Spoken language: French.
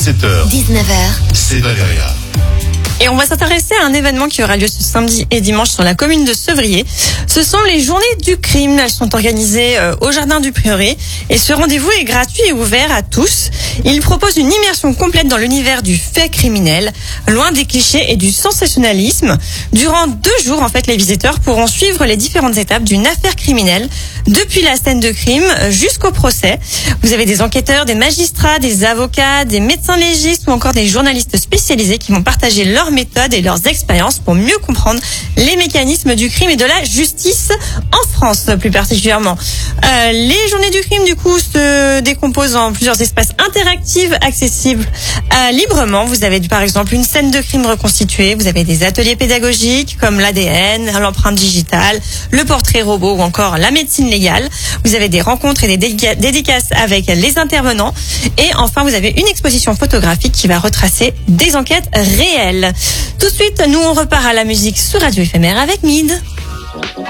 17h, 19h, c'est Valéria. Et on va s'intéresser à un événement qui aura lieu ce samedi et dimanche sur la commune de Sevrier. Ce sont les journées du crime. Elles sont organisées au jardin du Prieuré. Et ce rendez-vous est gratuit et ouvert à tous. Il propose une immersion complète dans l'univers du fait criminel, loin des clichés et du sensationnalisme. Durant 2 jours, en fait, les visiteurs pourront suivre les différentes étapes d'une affaire criminelle, depuis la scène de crime jusqu'au procès. Vous avez des enquêteurs, des magistrats, des avocats, des médecins légistes ou encore des journalistes spécialisés qui vont partager leurs méthodes et leurs expériences pour mieux comprendre les mécanismes du crime et de la justice en France plus particulièrement. Les journées du crime du coup se décomposent en plusieurs espaces interactifs accessibles librement. Vous avez par exemple une scène de crime reconstituée, vous avez des ateliers pédagogiques comme l'ADN, l'empreinte digitale, le portrait robot ou encore la médecine légale. Vous avez des rencontres et des dédicaces avec les intervenants et enfin vous avez une exposition photographique qui va retracer des enquêtes réelles. Tout de suite, nous on repart à la musique sur Radio Éphémère avec Mid.